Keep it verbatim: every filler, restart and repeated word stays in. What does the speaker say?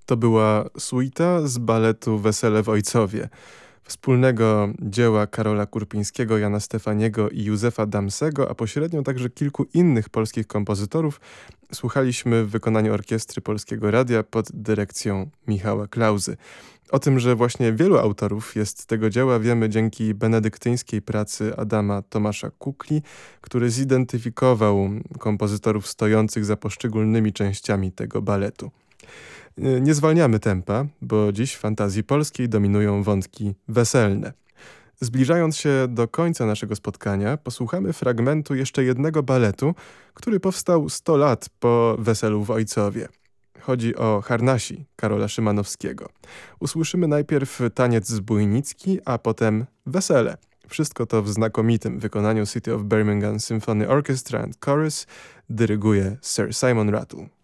To była suita z baletu Wesele w Ojcowie, wspólnego dzieła Karola Kurpińskiego, Jana Stefaniego i Józefa Damsego, a pośrednio także kilku innych polskich kompozytorów, słuchaliśmy w wykonaniu Orkiestry Polskiego Radia pod dyrekcją Michała Klauzy. O tym, że właśnie wielu autorów jest tego dzieła, wiemy dzięki benedyktyńskiej pracy Adama Tomasza Kukli, który zidentyfikował kompozytorów stojących za poszczególnymi częściami tego baletu. Nie zwalniamy tempa, bo dziś w fantazji polskiej dominują wątki weselne. Zbliżając się do końca naszego spotkania, posłuchamy fragmentu jeszcze jednego baletu, który powstał sto lat po Weselu w Ojcowie. Chodzi o Harnasi Karola Szymanowskiego. Usłyszymy najpierw taniec zbójnicki, a potem wesele. Wszystko to w znakomitym wykonaniu City of Birmingham Symphony Orchestra and Chorus dyryguje Sir Simon Rattle.